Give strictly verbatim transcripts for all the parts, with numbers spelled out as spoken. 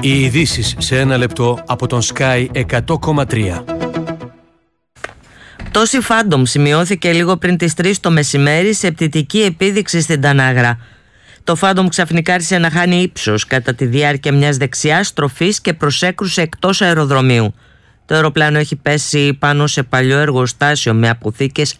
Οι ειδήσεις σε ένα λεπτό από τον Sky εκατό κόμμα τρία. Πτώση Phantom σημειώθηκε λίγο πριν τις τρεις το μεσημέρι σε πτυτική επίδειξη στην Τανάγρα. Το Phantom ξαφνικά άρχισε να χάνει ύψος κατά τη διάρκεια μιας δεξιάς στροφής και προσέκρουσε εκτός αεροδρομίου. Το αεροπλάνο έχει πέσει πάνω σε παλιό εργοστάσιο με αποθήκες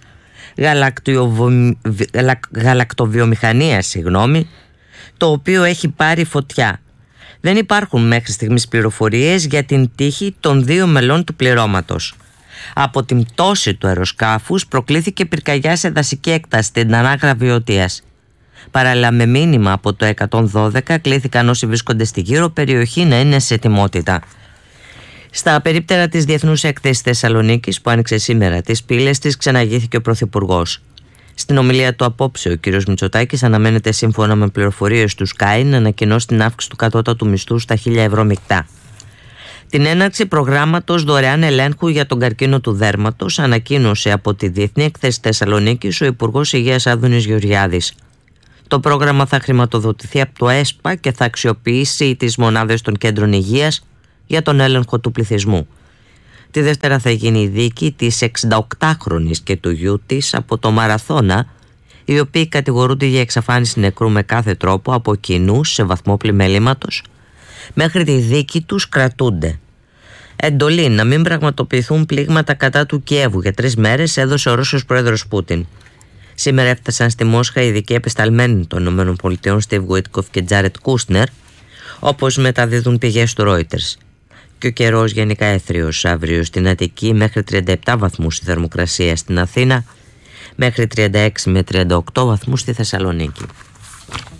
γαλακτοβιομηχανίας, συγγνώμη, το οποίο έχει πάρει φωτιά. Δεν υπάρχουν μέχρι στιγμής πληροφορίες για την τύχη των δύο μελών του πληρώματος. Από την πτώση του αεροσκάφους προκλήθηκε πυρκαγιά σε δασική έκταση στην Τανάγρα Βιωτίας. Παράλληλα με μήνυμα από το εκατόν δώδεκα κλήθηκαν όσοι βρίσκονται στη γύρω περιοχή να είναι σε ετοιμότητα. Στα περίπτερα της Διεθνούς Έκθεσης Θεσσαλονίκης που άνοιξε σήμερα τις πύλες της, ξαναγήθηκε ο Πρωθυπουργός. Στην ομιλία του απόψε ο κ. Μητσοτάκης αναμένεται, σύμφωνα με πληροφορίες του Sky, να ανακοινώσει την αύξηση του κατώτατου μισθού στα χίλια ευρώ μεικτά. Την έναρξη προγράμματος δωρεάν ελέγχου για τον καρκίνο του δέρματος ανακοίνωσε από τη Διεθνή Έκθεση Θεσσαλονίκης ο Υπουργός Υγείας Άδωνης Γεωργιάδης. Το πρόγραμμα θα χρηματοδοτηθεί από το ΕΣΠΑ και θα αξιοποιήσει τις μονάδες των κέντρων υγείας για τον έλεγχο του πληθυσμού. Τη Δευτέρα θα γίνει η δίκη της εξηνταοκτάχρονης και του γιού της από το Μαραθώνα, οι οποίοι κατηγορούνται για εξαφάνιση νεκρού με κάθε τρόπο από κοινού σε βαθμό πλημελήματος. Μέχρι τη δίκη τους κρατούνται. Εντολή να μην πραγματοποιηθούν πλήγματα κατά του Κιέβου για τρεις μέρες έδωσε ο Ρώσος πρόεδρος Πούτιν. Σήμερα έφτασαν στη Μόσχα οι ειδικοί επεσταλμένοι των ΗΠΑ Στίβ Γουίτκοφ και Τζάρετ Κούσνερ, όπως μεταδίδουν πηγές του Reuters. Και ο καιρός γενικά έθριος αύριο στην Αττική, μέχρι τριάντα επτά βαθμούς η θερμοκρασία στην Αθήνα, μέχρι τριάντα έξι με τριάντα οκτώ βαθμούς στη Θεσσαλονίκη.